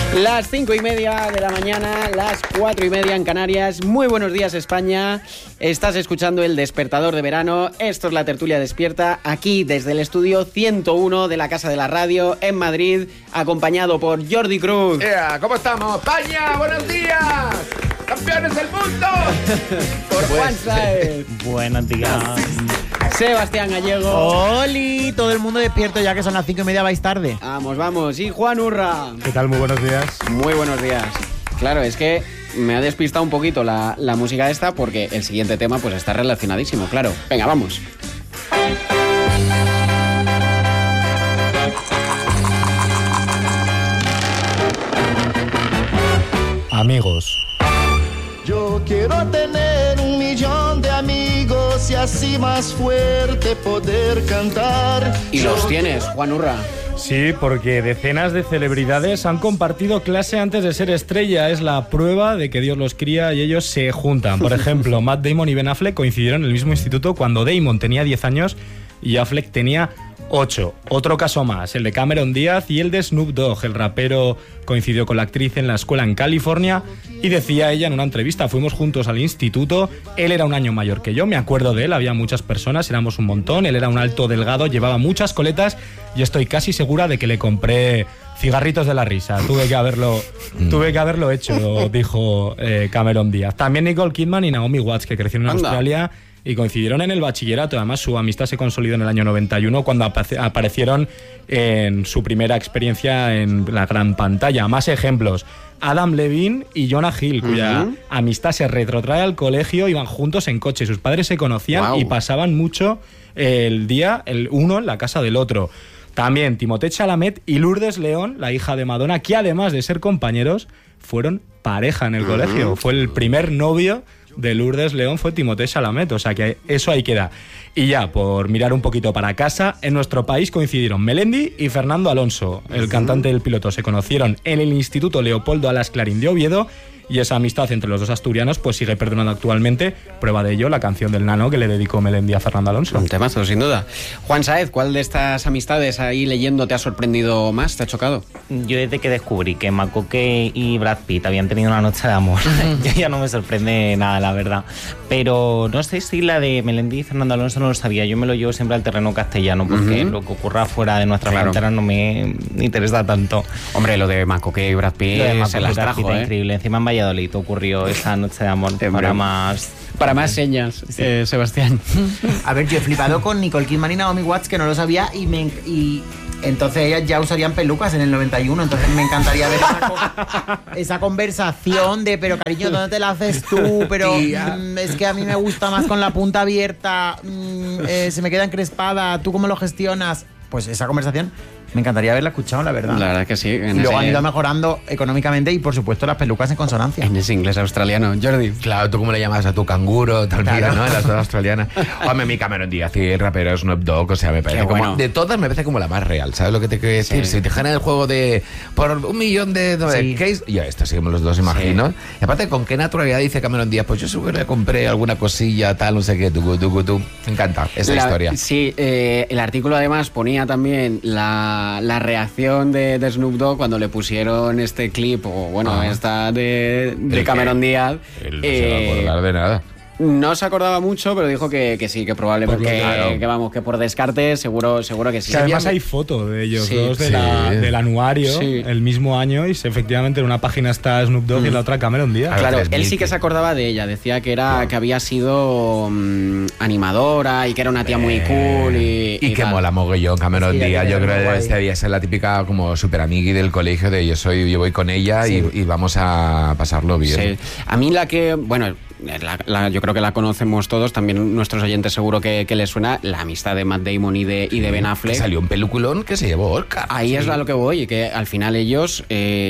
Las 5:30 de la mañana, las 4:30 en Canarias. Muy buenos días, España. Estás escuchando El Despertador de Verano. Esto es la tertulia despierta, aquí desde el estudio 101 de la Casa de la Radio en Madrid, acompañado por Jordi Cruz. ¿Cómo estamos, España? ¡Buenos días! ¡Campeones del mundo! Por Juan Saez. Buenos días. Sebastián Gallego. ¡Oli! Todo el mundo despierto ya que son las 5:30, vais tarde. Vamos. Y Juan Urra. ¿Qué tal? Muy buenos días. Muy buenos días. Claro, es que me ha despistado un poquito la música esta porque el siguiente tema pues está relacionadísimo, claro. Venga, vamos. Amigos. Yo quiero tener 1.000.000 de amigos y así más fuerte poder cantar. Y los tienes, Juan Urra. Sí, porque decenas de celebridades han compartido clase antes de ser estrella. Es la prueba de que Dios los cría y ellos se juntan. Por ejemplo, Matt Damon y Ben Affleck coincidieron en el mismo instituto cuando Damon tenía 10 años y Affleck tenía 8. Otro caso más, el de Cameron Díaz y el de Snoop Dogg. El rapero coincidió con la actriz en la escuela en California y decía ella en una entrevista: fuimos juntos al instituto, él era un año mayor que yo, me acuerdo de él, había muchas personas, éramos un montón, él era un alto delgado, llevaba muchas coletas y estoy casi segura de que le compré cigarritos de la risa. Tuve que haberlo hecho, dijo Cameron Díaz. También Nicole Kidman y Naomi Watts, que crecieron en Australia y coincidieron en el bachillerato. Además, su amistad se consolidó en el año 91 cuando aparecieron en su primera experiencia en la gran pantalla. Más ejemplos: Adam Levine y Jonah Hill, cuya amistad se retrotrae al colegio, iban juntos en coche, sus padres se conocían y pasaban mucho el día el uno en la casa del otro. También Timothée Chalamet y Lourdes León, la hija de Madonna, que además de ser compañeros, fueron pareja en el colegio. Fue el primer novio de Lourdes León, fue Timothée Chalamet, o sea que eso ahí queda. Y ya, por mirar un poquito para casa, en nuestro país coincidieron Melendi y Fernando Alonso, el cantante y el piloto. Se conocieron en el Instituto Leopoldo Alas Clarín de Oviedo y esa amistad entre los dos asturianos pues sigue perdurando actualmente. Prueba de ello la canción del Nano que le dedicó Melendi a Fernando Alonso. Un temazo, sin duda. Juan Saez, ¿cuál de estas amistades ahí leyendo te ha sorprendido más? ¿Te ha chocado? Yo desde que descubrí que Macoque y Brad Pitt habían tenido una noche de amor, ya no me sorprende nada, la verdad. Pero no sé si la de Melendi y Fernando Alonso no lo sabía. Yo me lo llevo siempre al terreno castellano porque lo que ocurra fuera de nuestra frontera no me interesa tanto. Hombre, lo de Macoque y Brad Pitt se las trajo, increíble. Encima en Valladolid ocurrió esa noche de amor para más señas, sí. Sebastián. A ver, yo he flipado con Nicole Kidman y Naomi Watts, que no lo sabía, y entonces ellas ya usarían pelucas en el 91, entonces me encantaría ver esa conversación de: pero cariño, ¿dónde te la haces tú? Pero es que a mí me gusta más con la punta abierta, se me queda encrespada, ¿tú cómo lo gestionas? Pues esa conversación me encantaría haberla escuchado, la verdad. La verdad que sí. Y luego han ido mejorando económicamente y, por supuesto, las pelucas en consonancia. En ese inglés australiano. Jordi. Claro, ¿tú cómo le llamas a tu canguro? Tal vida, ¿no? Las dos australianas. Hombre, mi Cameron Díaz y el rapero Snoop Dogg, o sea, me parece como... De todas me parece como la más real, ¿sabes lo que te quiero decir? Si te ganan el juego de... por 1.000.000 de dólares, case, yo esto seguimos los dos, imagino. Y aparte, ¿con qué naturalidad dice Cameron Díaz? Pues yo seguro que le compré alguna cosilla, tal, no sé qué, tú. Me encanta esa historia. Sí, el artículo además ponía también la reacción de Snoop Dogg cuando le pusieron este clip, o bueno, esta de Cameron Díaz. Él no se va a acordar de nada. No se acordaba mucho, pero dijo que sí, que probablemente que por descarte seguro que sí. Que además hay foto de ellos dos del anuario el mismo año, y efectivamente en una página está Snoop Dogg y en la otra Cameron Díaz. Claro, él sí que se acordaba de ella, decía que había sido animadora y que era una tía muy cool y que mola mogollón Cameron Díaz. Yo creo que debía ser la típica como super amigui del colegio de yo voy con ella y vamos a pasarlo bien. Sí. A mí la que, bueno, yo creo que la conocemos todos, también nuestros oyentes seguro que les suena, la amistad de Matt Damon y de Ben Affleck. Salió un peliculón que se llevó Oscar. Ahí es a lo que voy, que al final ellos,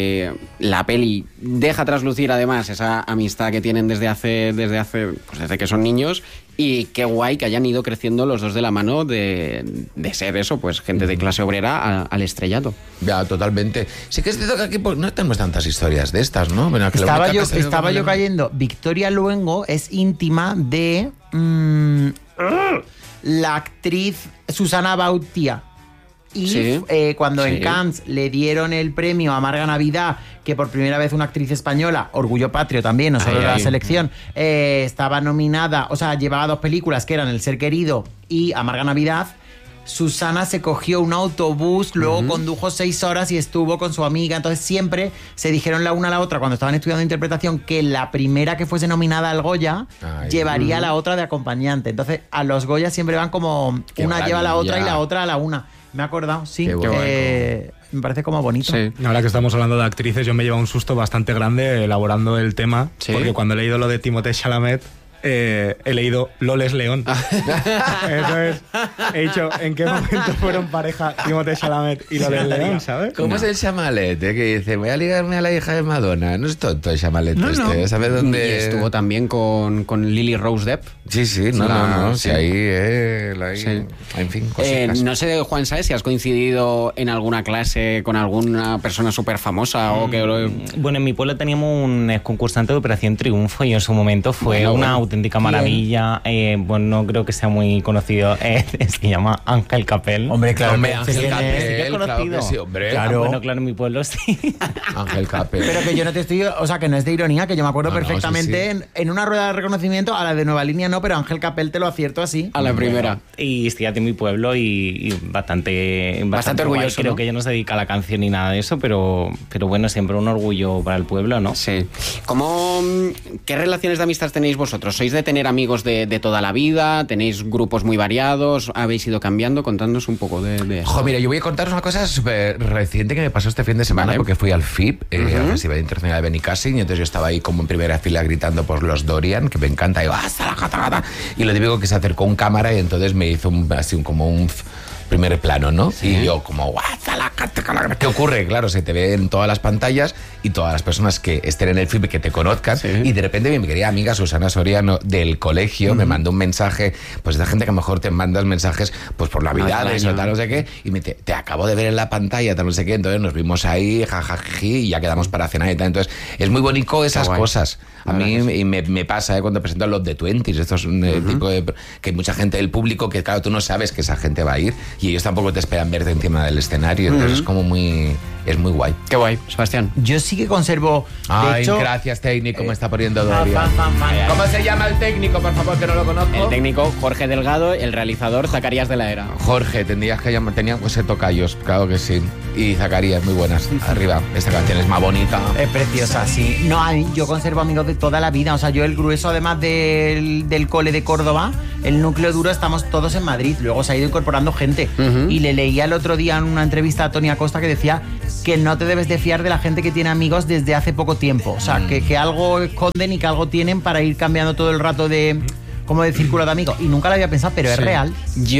la peli deja traslucir además esa amistad que tienen desde que son niños. Y qué guay que hayan ido creciendo los dos de la mano de ser eso, pues gente de clase obrera al estrellato. Ya, totalmente. Sí que es cierto que aquí pues, no tenemos tantas historias de estas, ¿no? Bueno, estaba yo cayendo. Victoria Luengo es íntima de la actriz Susana Bautía. Y cuando en Cannes le dieron el premio a Amarga Navidad, que por primera vez una actriz española, orgullo patrio también, no solo de la selección, estaba nominada, o sea, llevaba 2 películas que eran El ser querido y Amarga Navidad, Susana se cogió un autobús, luego condujo 6 horas y estuvo con su amiga. Entonces siempre se dijeron la una a la otra cuando estaban estudiando interpretación que la primera que fuese nominada al Goya llevaría a la otra de acompañante. Entonces a los Goya siempre van como una lleva a la otra y la otra a la una. Me he acordado, sí. Me parece como bonito. Sí. Ahora que estamos hablando de actrices, yo me he llevado un susto bastante grande elaborando el tema, porque cuando he leído lo de Timothée Chalamet, he leído Loles León. Entonces he dicho, ¿en qué momento fueron pareja Timothée Chalamet y Loles León, ¿sabes? ¿Cómo es el Chamalet? Que dice, voy a ligarme a la hija de Madonna. No es tonto el Chamalet ¿sabes dónde? Y estuvo también con Lily Rose Depp. Sí, no. Sí, ahí, en fin, cositas. No sé, Juan, ¿sabes si has coincidido en alguna clase con alguna persona súper famosa o que... Bueno, en mi pueblo teníamos un concursante de Operación Triunfo y en su momento fue una auténtica maravilla. Bueno, no creo que sea muy conocido. Se llama Ángel Capel. Hombre, claro, Ángel Capel, sí que es conocido. Claro que sí, hombre. Claro. Bueno, claro, en mi pueblo sí. Ángel Capel. Pero que yo no te estoy... O sea, que no es de ironía, que yo me acuerdo perfectamente en una rueda de reconocimiento, a la de Nueva Línea no, pero Ángel Capel te lo acierto así. A la primera. Y estoy de mi pueblo y bastante orgulloso. Creo que ella no se dedica a la canción ni nada de eso, pero bueno, siempre un orgullo para el pueblo, ¿no? Sí. ¿Qué relaciones de amistad tenéis vosotros? ¿Sois de tener amigos de toda la vida? ¿Tenéis grupos muy variados? ¿Habéis ido cambiando? Contadnos un poco de eso. Mira, yo voy a contaros una cosa súper reciente que me pasó este fin de semana, porque fui al FIP, al Festival Internacional de Benicassim, y entonces yo estaba ahí como en primera fila gritando por los Dorian, que me encanta, y lo típico que se acercó un cámara y entonces me hizo como un primer plano, ¿no? Sí. Y yo como, ¿qué ocurre? Claro, se te ve en todas las pantallas y todas las personas que estén en el FIP que te conozcan, y de repente mi querida amiga Susana Soriano del colegio me mandó un mensaje, pues de gente que a lo mejor te mandas mensajes pues por Navidades o tal, no sé qué, y me dice, te acabo de ver en la pantalla, tal, no sé qué, entonces nos vimos ahí, jajají, y ya quedamos para cenar y tal. Entonces es muy bonito esas cosas. A mí y me pasa cuando presento los de 20s, estos tipo de... que mucha gente del público, que claro, tú no sabes que esa gente va a ir, y ellos tampoco te esperan verte encima del escenario, entonces es como muy... es muy guay. Qué guay, Sebastián. Yo sí que conservo... Ay, hecho, gracias, técnico, me está poniendo Dorian. ¿Cómo se llama el técnico, por favor, que no lo conozco? El técnico Jorge Delgado, el realizador Zacarías de la Era. Jorge, tenían que ser tocayos, claro que sí. Y Zacarías, muy buenas. Arriba, esta canción es más bonita. Es preciosa, sí. No, yo conservo amigos de toda la vida. O sea, yo el grueso, además del cole de Córdoba, el núcleo duro, estamos todos en Madrid. Luego se ha ido incorporando gente. Y le leía el otro día en una entrevista a Tony Acosta que decía que no te debes de fiar de la gente que tiene amigos desde hace poco tiempo. O sea, que algo esconden y que algo tienen para ir cambiando todo el rato de círculo de amigos. Y nunca lo había pensado, pero es real.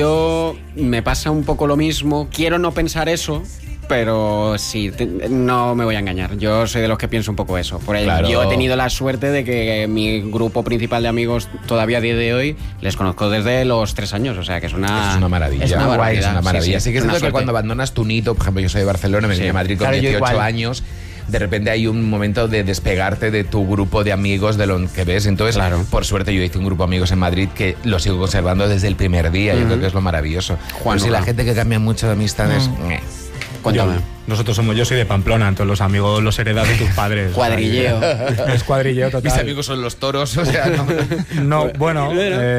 Yo me pasa un poco lo mismo. Quiero no pensar eso, pero sí, no me voy a engañar. Yo soy de los que pienso un poco eso. Por ahí, claro. Yo he tenido la suerte de que mi grupo principal de amigos todavía a día de hoy les conozco desde los 3 años. O sea, que es una maravilla. Es una maravilla. Es una maravilla. Sí, que es cierto que cuando abandonas tu nido, por ejemplo, yo soy de Barcelona, me vine a Madrid con 18 años. De repente hay un momento de despegarte de tu grupo de amigos, de lo que ves. Entonces, por suerte, yo hice un grupo de amigos en Madrid que lo sigo conservando desde el primer día. Yo creo que es lo maravilloso. Juan, si la gente que cambia mucho de amistades... Cuéntame. Yo soy de Pamplona, entonces los amigos los heredas de tus padres. Cuadrilleo. Es cuadrilleo total. Mis amigos son los toros, o sea, no, bueno,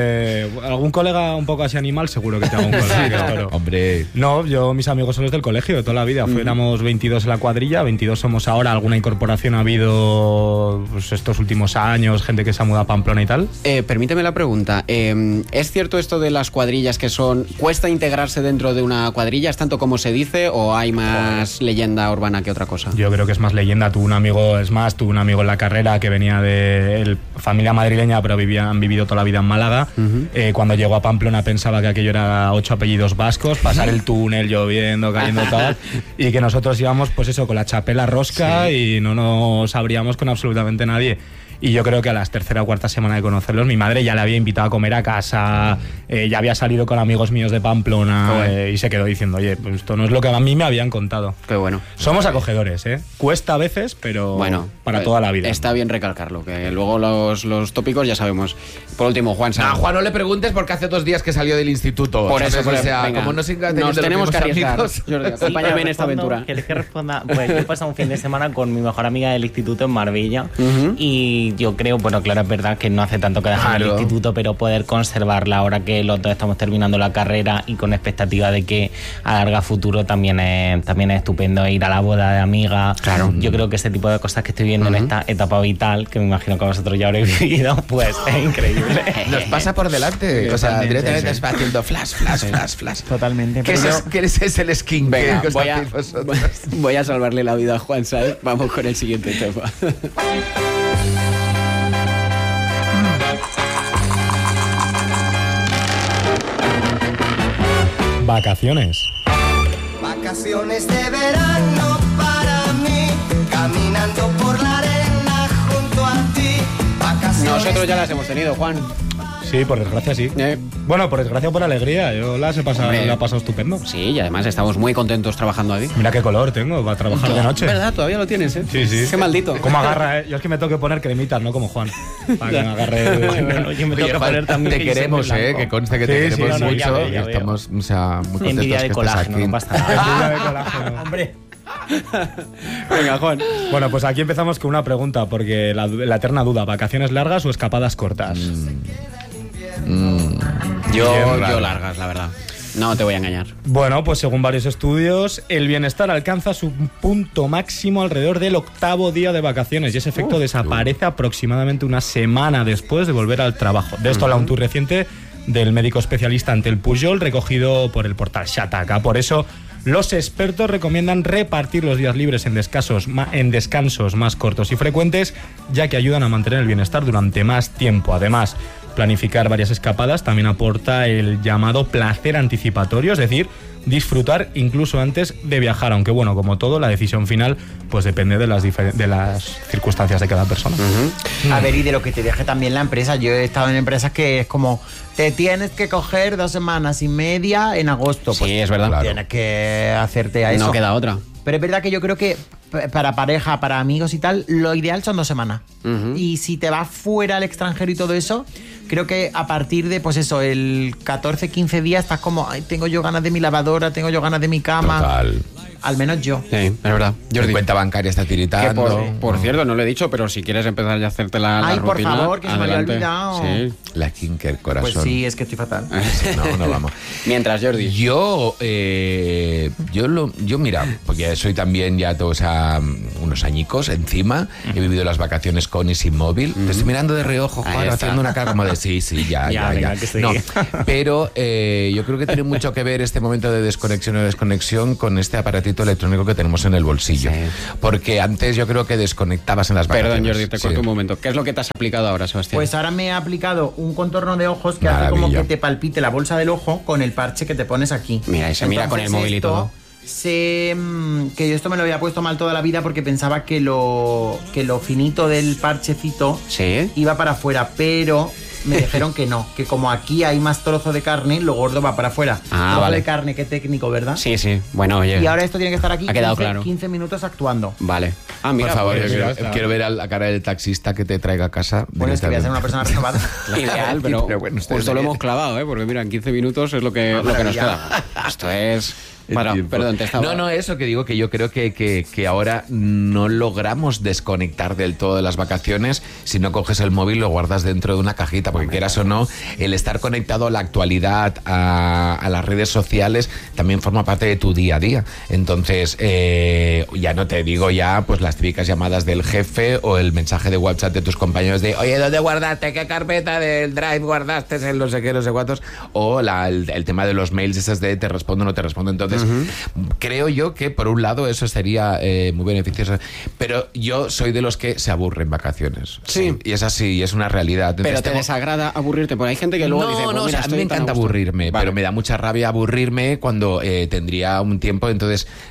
algún colega un poco así animal seguro que tengo un colega toro. Hombre. No, mis amigos son los del colegio de toda la vida. Éramos 22 en la cuadrilla, 22 somos ahora. Alguna incorporación ha habido pues, estos últimos años, gente que se ha mudado a Pamplona y tal. Permíteme la pregunta. ¿Es cierto esto de las cuadrillas que cuesta integrarse dentro de una cuadrilla? ¿Es tanto como se dice o hay más leyenda urbana que otra cosa? Yo creo que es más leyenda. Tuve un amigo en la carrera que venía de familia madrileña, pero han vivido toda la vida en Málaga. Cuando llegó a Pamplona pensaba que aquello era 8 apellidos vascos, pasar el túnel lloviendo, cayendo tal, y que nosotros íbamos pues eso, con la chapela rosca y no nos abríamos con absolutamente nadie. Y yo creo que a la tercera o cuarta semana de conocerlos, mi madre ya le había invitado a comer a casa, ya había salido con amigos míos de Pamplona y se quedó diciendo, oye, pues esto no es lo que a mí me habían contado. Qué bueno. Somos acogedores, ¿eh? Cuesta a veces, pero bueno, para toda la vida. Está bien recalcarlo, que luego los tópicos ya sabemos. Por último, Juan Sáenz. Juan, no le preguntes porque hace 2 días que salió del instituto. Por eso, o sea, venga, como no nos tenemos que arriesgar. Jordi, acompáñame en esta aventura. ¿Quieres que responda? Pues yo he pasado un fin de semana con mi mejor amiga del instituto en Marbella y yo creo, bueno, claro, es verdad que no hace tanto que dejar el instituto, pero poder conservarla ahora que los dos estamos terminando la carrera y con expectativa de que a larga futuro también es estupendo ir a la boda de amiga. Claro. Yo creo que ese tipo de cosas que estoy viendo en esta etapa vital, que me imagino que vosotros ya habréis vivido, pues es increíble. Nos pasa por delante. O sea, directamente está haciendo flash. Totalmente. ¿Qué es el skin? Venga, voy a salvarle la vida a Juan Sáenz. Vamos con el siguiente tema. Vacaciones. Vacaciones de verano para mí, caminando por la arena junto a ti. Nosotros ya las hemos tenido, Juan. Sí, por desgracia sí. Bueno, por desgracia o por alegría. Yo la he pasado estupendo. Sí, y además estamos muy contentos trabajando aquí. Mira qué color tengo para trabajar de noche. ¿Verdad? Todavía lo tienes, ¿eh? Sí. Qué maldito. ¿Cómo agarra, eh? Yo es que me tengo que poner cremitas, no como Juan. Para que me agarre. Bueno, yo me tengo que poner también. Te queremos, que conste que te queremos mucho. Y estamos, o sea, muy contentos envidia de que colágeno, estés aquí. no pasa nada. Envidia de colágeno. Hombre. Venga, Juan. Bueno, pues aquí empezamos con una pregunta, porque la eterna duda, ¿vacaciones largas o escapadas cortas? Yo largas, la verdad. No te voy a engañar. Bueno, pues según varios estudios, el bienestar alcanza su punto máximo alrededor del 8º día de vacaciones y ese efecto desaparece aproximadamente una semana después de volver al trabajo. De esto habla un tuit reciente del médico especialista ante el Pujol recogido por el portal Shataka. Por eso, los expertos recomiendan repartir los días libres en descansos más cortos y frecuentes, ya que ayudan a mantener el bienestar durante más tiempo. Además, planificar varias escapadas también aporta el llamado placer anticipatorio, es decir, disfrutar incluso antes de viajar, aunque bueno, como todo, la decisión final pues depende de las circunstancias de cada persona. A ver, y de lo que te deje también la empresa. Yo he estado en empresas que es como, te tienes que coger 2 semanas y media en agosto. Pues sí, es verdad. Claro. Tienes que hacerte a eso. No queda otra. Pero es verdad que yo creo que para pareja, para amigos y tal, lo ideal son 2 semanas. Y si te vas fuera al extranjero y todo eso, creo que a partir de, pues eso, el 14, 15 días estás como, ay, tengo yo ganas de mi lavadora, tengo yo ganas de mi cama. Total. Al menos yo. Sí, es verdad. Mi cuenta bancaria está tiritando. Que por cierto, no lo he dicho, pero si quieres empezar ya a hacerte la ay, rutina, por favor, que adelante. se me había olvidado. Sí. La skincare corazón. Pues sí, es que estoy fatal. No vamos. Mientras, Jordi. Yo mira, porque soy también ya todos unos añicos encima, he vivido las vacaciones con y sin móvil. Te estoy mirando de reojo, Juan, haciendo una cara como de sí, ya. No, pero yo creo que tiene mucho que ver este momento de desconexión o desconexión con este aparatito electrónico que tenemos en el bolsillo. Sí. Porque antes yo creo que desconectabas en las vacaciones. Perdón, Jordi, te corto un momento. ¿Qué es lo que te has aplicado ahora, Sebastián? Pues ahora me he aplicado un contorno de ojos que hace como que te palpite la bolsa del ojo con el parche que te pones aquí. Mira, y se mira con el móvil y todo. Sé que yo esto me lo había puesto mal toda la vida porque pensaba que lo finito del parchecito iba para afuera, pero me dijeron que no, que como aquí hay más trozo de carne, lo gordo va para afuera. Trozo de carne, qué técnico, ¿verdad? Sí. Bueno, oye. Y ahora esto tiene que estar aquí 15 minutos actuando. Vale. Mira, por favor, pues, quiero ver a la cara del taxista que te traiga a casa. Bueno, es que voy a ser una persona renovada. Ideal, pero bueno, justo lo hemos clavado, porque mira, en 15 minutos es lo que nos queda. Esto es... Bueno, perdón, te estaba... No, eso que digo, que yo creo que ahora no logramos desconectar del todo de las vacaciones si no coges el móvil y lo guardas dentro de una cajita, porque quieras o no, el estar conectado a la actualidad, a las redes sociales, también forma parte de tu día a día. Entonces, ya no te digo pues las típicas llamadas del jefe o el mensaje de WhatsApp de tus compañeros de, oye, ¿dónde guardaste? ¿Qué carpeta del Drive guardaste? En no sé qué, no sé cuántos. O el tema de los mails esos de te respondo o no te respondo. Entonces, creo yo que por un lado eso sería muy beneficioso, pero yo soy de los que se aburren vacaciones. Sí. Y es así, es una realidad. Entonces, pero te desagrada aburrirte, porque hay gente que luego dice, no, mira, a mí me encanta aburrirme, pero me da mucha rabia aburrirme cuando tendría un tiempo. Entonces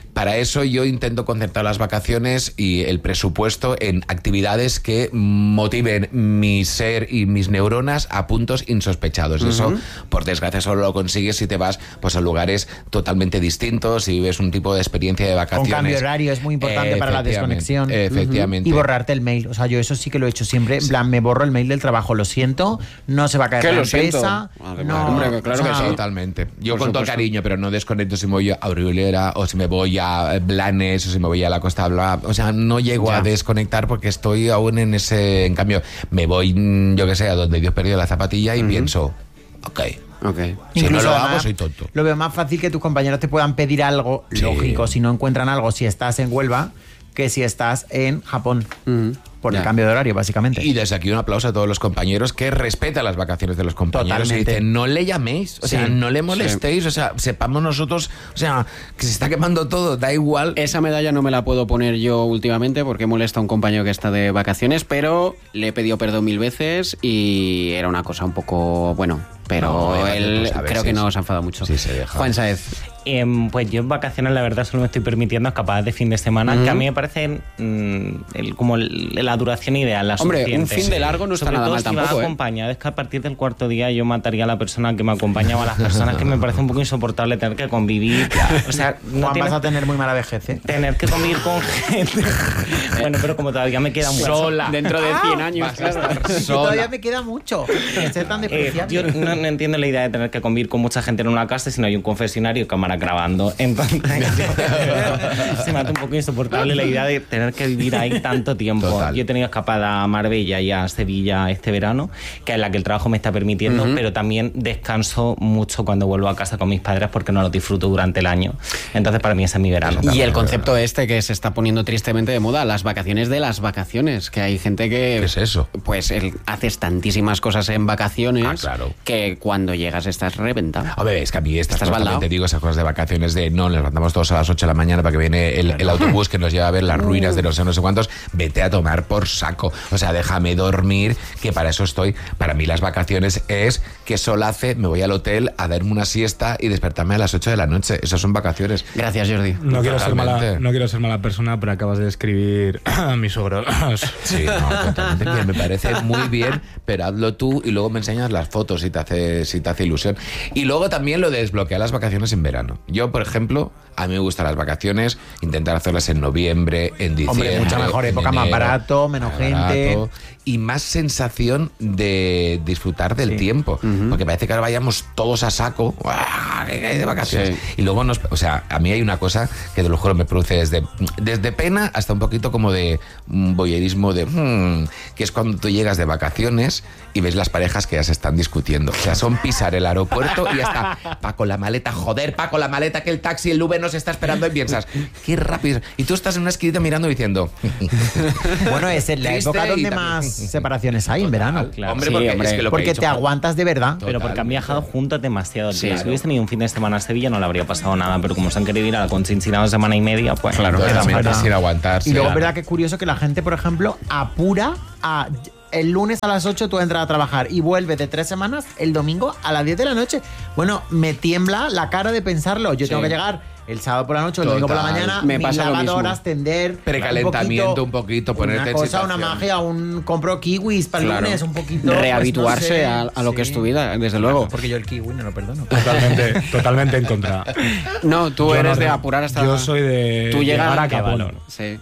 para eso yo intento concertar las vacaciones y el presupuesto en actividades que motiven mi ser y mis neuronas a puntos insospechados. Eso, por desgracia, solo lo consigues si te vas pues a lugares totalmente distintos y ves un tipo de experiencia de vacaciones. Con cambio horario es muy importante para la desconexión. Efectivamente. Y borrarte el mail. O sea, yo eso sí que lo he hecho siempre. En plan, me borro el mail del trabajo. Lo siento, no se va a caer la empresa. No, hombre, claro que sí. Totalmente. Yo Por con todo supuesto. cariño, pero no desconecto si me voy a Aureliera o si me voy a Blanes o si me voy a la Costa Blanca. O sea, no llego a desconectar porque estoy aún en ese... En cambio, me voy, yo que sé, a donde Dios perdió la zapatilla y pienso, ok. Si no lo hago, soy tonto. Lo veo más fácil que tus compañeros te puedan pedir algo, lógico, si no encuentran algo, si estás en Huelva, que si estás en Japón. Por el cambio de horario, básicamente. Y desde aquí un aplauso a todos los compañeros que respetan las vacaciones de los compañeros. Totalmente. Y dicen, no le llaméis, o sea, no le molestéis, o sea, sepamos nosotros, o sea, que se está quemando todo, da igual. Esa medalla no me la puedo poner yo últimamente porque molesta a un compañero que está de vacaciones, pero le he pedido perdón 1000 veces y era una cosa un poco, bueno, pero No, él a ver creo si que no es- se ha enfadado mucho. Sí, se deja. Juan Saez. Pues yo en vacaciones la verdad solo me estoy permitiendo escapadas de fin de semana, que a mí me parece como la duración ideal, la Hombre, suficiente. un fin de largo no está Sobre nada todo mal si vas tampoco, ¿eh? acompañado, es que a partir del cuarto día yo mataría a la persona que me acompañaba, a las personas que me parece un poco insoportable tener que convivir. O sea, no Juan, tienes vas a tener muy mala vejez, ¿eh? tener que convivir con gente. Bueno, pero como todavía me queda mucho. Sola. Dentro de 100 años, claro. Y todavía me queda mucho. Que ser tan despreciable. Yo no entiendo la idea de tener que convivir con mucha gente en una casa si no hay un confesionario y cámara grabando. Entonces, se me hace un poco insoportable la idea de tener que vivir ahí tanto tiempo. Total. Yo he tenido escapada a Marbella y a Sevilla este verano, que es la que el trabajo me está permitiendo, pero también descanso mucho cuando vuelvo a casa con mis padres porque no lo disfruto durante el año. Entonces, para mí ese es mi verano. Y el concepto este que se está poniendo tristemente de moda, las vacaciones de las vacaciones, que hay gente que... ¿Qué es eso? Pues haces tantísimas cosas en vacaciones claro. que cuando llegas estás reventado. Hombre, es que a mí estas Estás cosas baldao. también te digo, esas cosas de vacaciones de no, nos levantamos todos a las 8 de la mañana para que viene el autobús que nos lleva a ver las ruinas de no sé cuántos, vete a tomar por saco. O sea, déjame dormir, que para eso estoy. Para mí las vacaciones es que solace, me voy al hotel a darme una siesta y despertarme a las 8 de la noche. Esas son vacaciones. Gracias, Jordi. No quiero Totalmente. ser mala persona, pero acabas de describir a mi suegro. Sí, no, totalmente bien. Me parece muy bien, pero hazlo tú y luego me enseñas las fotos si te hace ilusión. Y luego también lo de desbloquear las vacaciones en verano. Yo, por ejemplo, a mí me gustan las vacaciones, intentar hacerlas en noviembre, en diciembre. Hombre, mucha mejor en época, más enero, barato, menos más gente. y más sensación de disfrutar del tiempo. Porque parece que ahora vayamos todos a saco. ¡Guau! ¿Qué hay de vacaciones? Sí. Y luego o sea, a mí hay una cosa que te lo juro me produce desde pena hasta un poquito como de voyerismo de que es cuando tú llegas de vacaciones y ves las parejas que ya se están discutiendo. O sea, son pisar el aeropuerto y ya está Paco la maleta, joder, Paco la maleta, que el taxi, el Uber nos está esperando y piensas, qué rápido. Y tú estás en una esquinita mirando y diciendo, Bueno, es en la Triste época y donde también- más separaciones hay, en verano. Claro. hombre, Sí, porque hombre. es que lo que Porque he dicho, te aguantas de verdad. Pero porque han viajado juntos demasiado. Sí, Si hubiese tenido un fin de semana a Sevilla no le habría pasado nada, pero como se han querido ir a la Conchinchina 2 semana y media, pues Claro, queda totalmente fuera. sin aguantarse. Y luego es verdad que es curioso que la gente, por ejemplo, apura a... El lunes a las 8 tú entras a trabajar y vuelves de 3 semanas el domingo a las 10 de la noche. Bueno, me tiembla la cara de pensarlo. Yo tengo que llegar el sábado por la noche o el domingo por la Total. mañana, Me mis pasa lo lavadoras, mismo. tender, Precalentamiento un poquito, ponerte una en cosa, situación. una magia, compro kiwis para el Claro. lunes, un poquito. pues, Rehabituarse no sé. a lo que es Sí. tu vida, desde luego. Porque yo el kiwi no lo perdono. Totalmente en contra. No, tú Yo eres no, de no. apurar hasta... Yo soy de Tú llegas llegar a qué Capón. valor. Sí.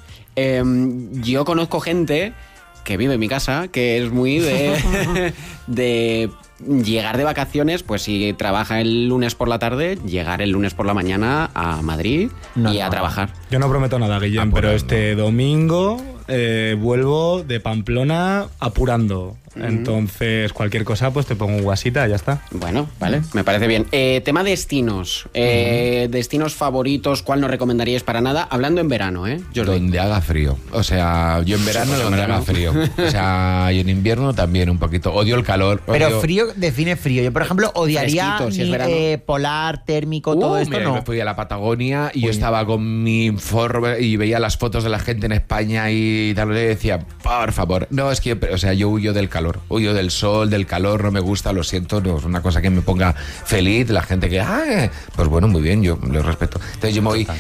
Yo conozco gente que vive en mi casa que es muy de, de llegar de vacaciones, pues si trabaja el lunes por la tarde, llegar el lunes por la mañana a Madrid y a trabajar. Yo no prometo nada, Guillem, pero este domingo vuelvo de Pamplona apurando. Entonces, cualquier cosa, pues te pongo un guasita, ya está. Bueno, vale, me parece bien. Tema destinos. Destinos favoritos, ¿cuál nos recomendaríais para nada? Hablando en verano, ¿eh? Jordi. Donde haga frío. O sea, yo en verano pues en donde verano. haga frío. O sea, y en invierno también un poquito. Odio el calor. Pero odio- frío define frío. Yo, por ejemplo, odiaría Fresquito, si es verano. polar, térmico, todo esto Mira, yo no. me fui a la Patagonia y yo estaba con mi forro y veía las fotos de la gente en España y tal, y decía, por favor. No, es que, o sea, yo huyo del calor. calor. Huyo del sol, del calor, no me gusta, lo siento, no es una cosa que me ponga feliz. La gente que, pues bueno, muy bien, yo lo respeto. Entonces yo me voy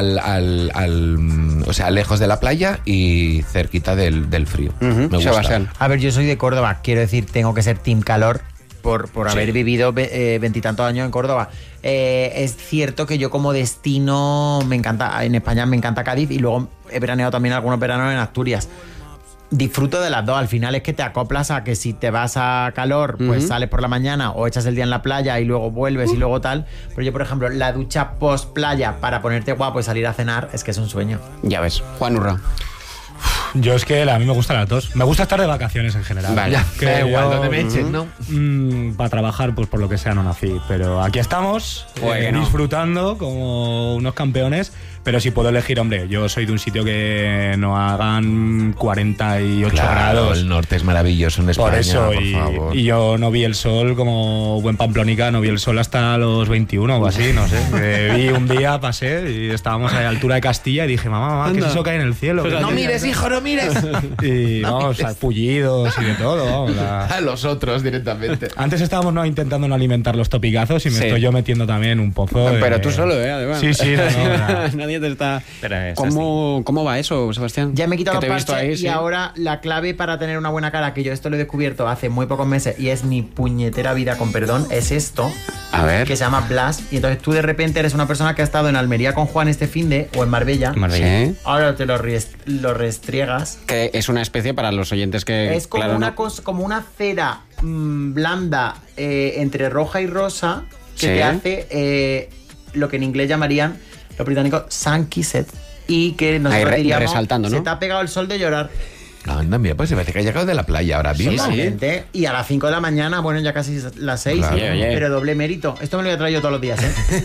o sea, lejos de la playa y cerquita del frío. Me gusta. Sebastián. A ver, yo soy de Córdoba, quiero decir, tengo que ser team calor por haber vivido 20 y tantos años en Córdoba. Es cierto que yo como destino me encanta, en España me encanta Cádiz y luego he veraneado también algunos veranos en Asturias. Disfruto de las dos, al final es que te acoplas a que si te vas a calor, pues sales por la mañana o echas el día en la playa y luego vuelves y luego tal. Pero yo, por ejemplo, la ducha post playa para ponerte guapo y salir a cenar es que es un sueño. Ya ves, Juan Urra. Yo es que a mí me gustan las dos. Me gusta estar de vacaciones en general. Vale. Da igual donde me echen, ¿no? Para trabajar, pues por lo que sea no nací. Pero aquí estamos, disfrutando como unos campeones. Pero si puedo elegir, hombre, yo soy de un sitio que no hagan 48 grados. El norte es maravilloso en España, por eso, por favor. Y yo no vi el sol como buen pamplónica, no vi el sol hasta los 21 o así, no sé. Vi un día, pasé y estábamos a la altura de Castilla y dije, mamá, ¿qué es eso que hay en el cielo? No mires, hijo, no mires. Y vamos, pullidos y de todo, vamos. A los otros directamente. Antes estábamos intentando no alimentar los topicazos y me estoy yo metiendo también un pozo. Pero tú solo, además. Sí, Nadie te está. Pero es ¿Cómo va eso, Sebastián? Ya me he quitado Que los te he visto parches ahí, y sí. ahora la clave para tener una buena cara, que yo esto lo he descubierto hace muy pocos meses y es mi puñetera vida, con perdón, es esto. A ver. Que se llama Blush. Y entonces tú de repente eres una persona que ha estado en Almería con Juan este finde o en Marbella. Sí. Ahora te lo restriegas. Que es una especie para los oyentes que. Es como claro, una no- cosa, como una cera blanda entre roja y rosa que Sí. te hace lo que en inglés llamarían los británicos sun-kissed y que nosotros Ahí diríamos resaltando, ¿no? se te ha pegado el sol de llorar. Anda, mira, pues se me hace que ha llegado de la playa ahora mismo. Totalmente. Y a las 5 de la mañana, bueno, ya casi las 6, Claro. Oye. pero doble mérito. Esto me lo voy a traer yo todos los días,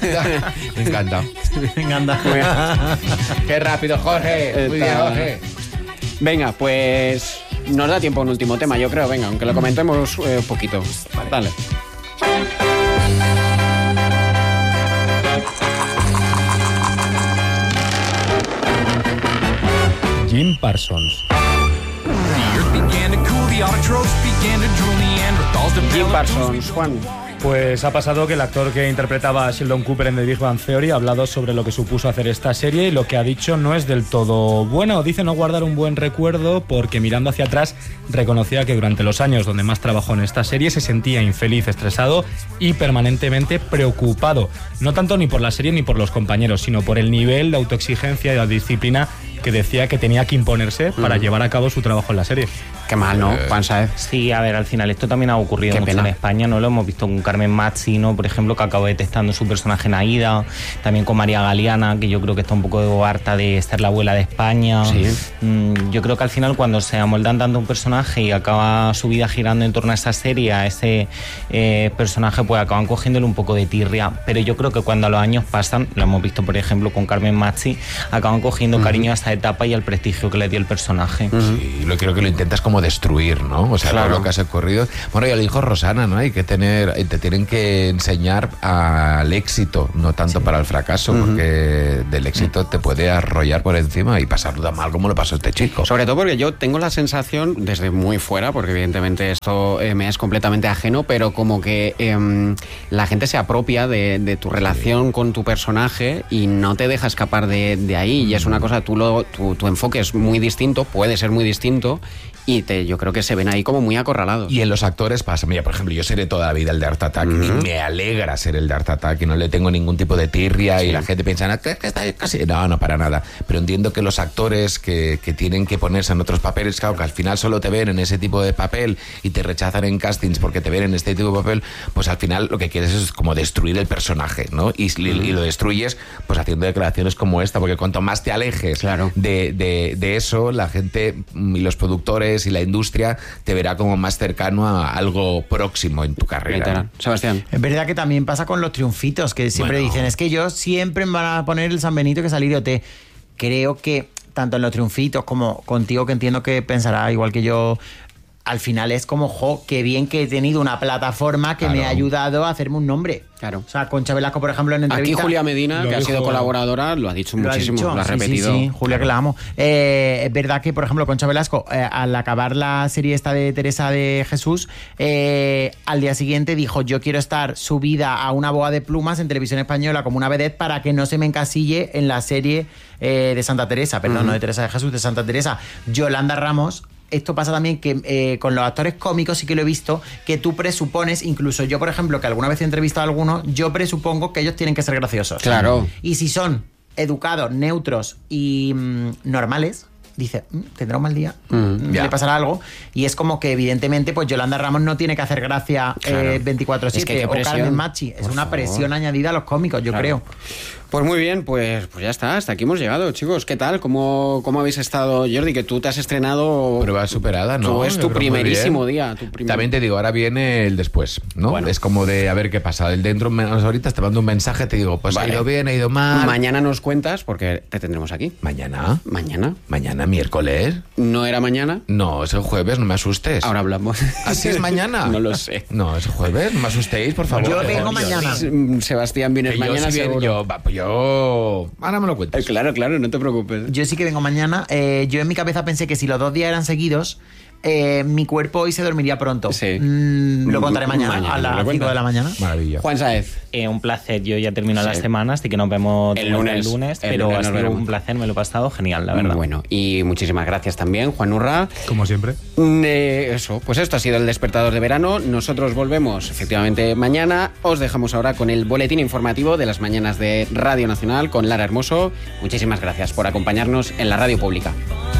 Me encanta. Venga, anda. Qué rápido, Jorge. Muy bien, Jorge. Venga, pues. Nos da tiempo a un último tema, yo creo. Venga, aunque lo comentemos un poquito. Dale. Jim Parsons. Jim Parsons, Juan. Pues ha pasado que el actor que interpretaba a Sheldon Cooper en The Big Bang Theory ha hablado sobre lo que supuso hacer esta serie y lo que ha dicho no es del todo bueno. Dice no guardar un buen recuerdo porque mirando hacia atrás reconocía que durante los años donde más trabajó en esta serie se sentía infeliz, estresado y permanentemente preocupado. No tanto ni por la serie ni por los compañeros, sino por el nivel de autoexigencia y de disciplina que decía que tenía que imponerse para llevar a cabo su trabajo en la serie. Qué mal, ¿no, Juan Saez? Sí, a ver, al final esto también ha ocurrido Qué mucho pena. en España, ¿no? Lo hemos visto con Carmen Mazzi, ¿no? Por ejemplo, que acabó detestando su personaje en Aída, también con María Galeana, que yo creo que está un poco harta de ser la abuela de España. Sí. Yo creo que al final cuando se amoldan tanto un personaje y acaba su vida girando en torno a esa serie, a ese personaje, pues acaban cogiéndole un poco de tirria. Pero yo creo que cuando los años pasan, lo hemos visto por ejemplo con Carmen Mazzi, acaban cogiendo cariño a esa etapa y al prestigio que le dio el personaje. Sí, lo creo que lo intentas como destruir, ¿no? O sea, Claro. todo lo que has ocurrido. Bueno, y al hijo Rosana, ¿no? Hay que tener, te tienen que enseñar al éxito, no tanto para el fracaso, porque del éxito te puede arrollar por encima y pasarlo tan mal como lo pasó este chico. Sobre todo porque yo tengo la sensación, desde muy fuera, porque evidentemente esto me es completamente ajeno, pero como que la gente se apropia de tu relación con tu personaje y no te deja escapar de ahí. Y es una cosa, tu enfoque es muy distinto, puede ser muy distinto, y yo creo que se ven ahí como muy acorralados. Y en los actores pasa, mira, por ejemplo, yo seré toda la vida el de Art Attack y me alegra ser el de Art Attack y no le tengo ningún tipo de tirria y la gente piensa, "No, que está casi..." No, para nada. Pero entiendo que los actores que tienen que ponerse en otros papeles, claro, que al final solo te ven en ese tipo de papel y te rechazan en castings porque te ven en este tipo de papel, pues al final lo que quieres es como destruir el personaje, ¿no? Y lo destruyes pues haciendo declaraciones como esta, porque cuanto más te alejes Claro. de eso, la gente y los productores y la industria te verá como más cercano a algo próximo en tu carrera. Literal. Sebastián. Es verdad que también pasa con los triunfitos, que siempre Bueno. dicen, es que yo siempre me van a poner el San Benito que salir de OT. Creo que tanto en los triunfitos como contigo, que entiendo que pensará igual que yo, al final es como, qué bien que he tenido una plataforma que me ha ayudado a hacerme un nombre. Claro. O sea, Concha Velasco, por ejemplo, en entrevista... Aquí Julia Medina, que ha sido colaboradora, lo ha dicho muchísimo, lo ha repetido. Sí, Julia, que la amo. Es verdad que, por ejemplo, Concha Velasco, al acabar la serie esta de Teresa de Jesús, al día siguiente dijo, yo quiero estar subida a una boa de plumas en Televisión Española como una vedette para que no se me encasille en la serie de Santa Teresa, perdón, no de Teresa de Jesús, de Santa Teresa. Yolanda Ramos... Esto pasa también que con los actores cómicos sí que lo he visto, que tú presupones, incluso yo, por ejemplo, que alguna vez he entrevistado a algunos, yo presupongo que ellos tienen que ser graciosos. Claro. Y si son educados, neutros y normales, dice, tendrá un mal día, le pasará algo. Y es como que, evidentemente, pues Yolanda Ramos no tiene que hacer gracia 24/7. Es que o Carmen Machi. Es una presión añadida a los cómicos, yo creo. Pues muy bien, pues ya está, hasta aquí hemos llegado, chicos. ¿Qué tal? ¿Cómo habéis estado, Jordi? Que tú te has estrenado... Prueba superada, ¿no? Es tu primerísimo día. También te digo, ahora viene el después, ¿no? Bueno. Es como de a ver qué pasa. El dentro, ahorita te mando un mensaje, te digo, pues vale. Ha ido bien, ha ido mal. Mañana nos cuentas, porque te tendremos aquí. ¿Mañana? ¿Mañana, miércoles? ¿No era mañana? No, es el jueves, no me asustes. Ahora hablamos. ¿Así es mañana? No lo sé. No, es el jueves, no me asustéis, por favor. Yo vengo mañana. Sebastián, vienes mañana, seguro. Yo... Ahora me lo cuentas. Claro, no te preocupes. Yo sí que vengo mañana. Yo en mi cabeza pensé que si los 2 días eran seguidos, mi cuerpo hoy se dormiría pronto. Sí. Lo contaré mañana a las 5 de la mañana. Maravilla. Juan Sáez. Un placer. Yo ya termino la semana, así que nos vemos el lunes. Pero ha sido un placer, me lo he pasado genial, la verdad. Bueno, y muchísimas gracias también, Juan Urra. Como siempre. Pues esto ha sido el Despertador de Verano. Nosotros volvemos efectivamente mañana. Os dejamos ahora con el boletín informativo de las mañanas de Radio Nacional con Lara Hermoso. Muchísimas gracias por acompañarnos en la radio pública.